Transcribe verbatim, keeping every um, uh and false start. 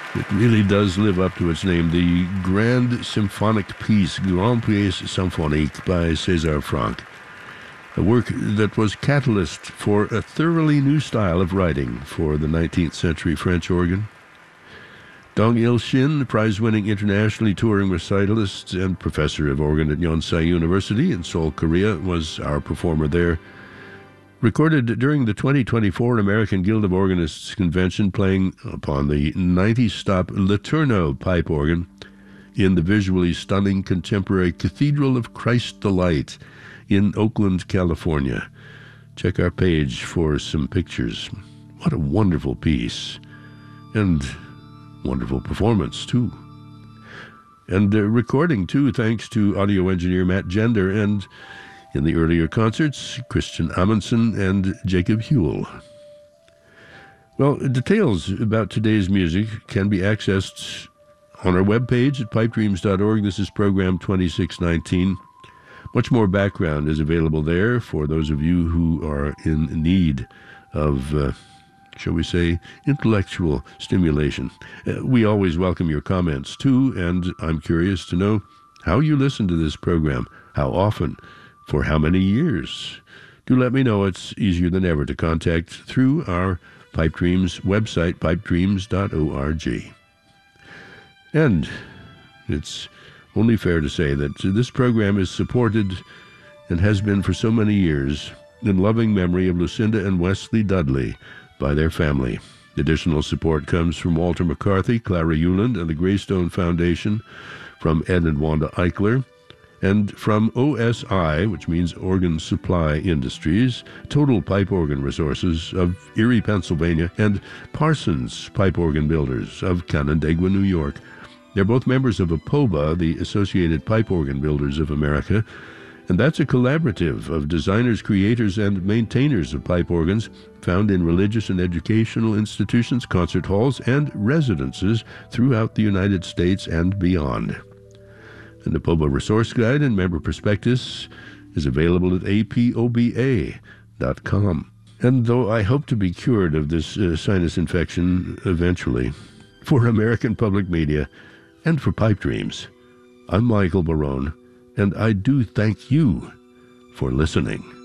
It really does live up to its name, the Grand Symphonic Piece, Grand Pièce Symphonique by César Franck, a work that was catalyst for a thoroughly new style of writing for the nineteenth century French organ. Dong Il-shin, prize-winning internationally touring recitalist and professor of organ at Yonsei University in Seoul, Korea, was our performer there. Recorded during the twenty twenty-four American Guild of Organists Convention, playing upon the ninety-stop Letourneau pipe organ in the visually stunning contemporary Cathedral of Christ the Light in Oakland, California. Check our page for some pictures. What a wonderful piece. And wonderful performance, too. And uh, recording, too, thanks to audio engineer Matt Gender, and in the earlier concerts, Christian Amundsen and Jacob Huell. Well, details about today's music can be accessed on our webpage at pipe dreams dot org. This is program twenty-six nineteen. Much more background is available there for those of you who are in need of, uh, shall we say, intellectual stimulation. Uh, we always welcome your comments, too, and I'm curious to know how you listen to this program, how often, for how many years. Do let me know. It's easier than ever to contact through our Pipe Dreams website, pipe dreams dot org. And it's only fair to say that this program is supported and has been for so many years in loving memory of Lucinda and Wesley Dudley by their family. Additional support comes from Walter McCarthy, Clara Euland, and the Greystone Foundation, from Ed and Wanda Eichler, and from O S I, which means Organ Supply Industries, Total Pipe Organ Resources of Erie, Pennsylvania, and Parsons Pipe Organ Builders of Canandaigua, New York. They're both members of APOBA, the Associated Pipe Organ Builders of America, and that's a collaborative of designers, creators, and maintainers of pipe organs found in religious and educational institutions, concert halls, and residences throughout the United States and beyond. And the APOBA Resource Guide and Member Prospectus is available at A P O B A dot com. And though I hope to be cured of this uh, sinus infection eventually, for American Public Media and for Pipe Dreams, I'm Michael Barone, and I do thank you for listening.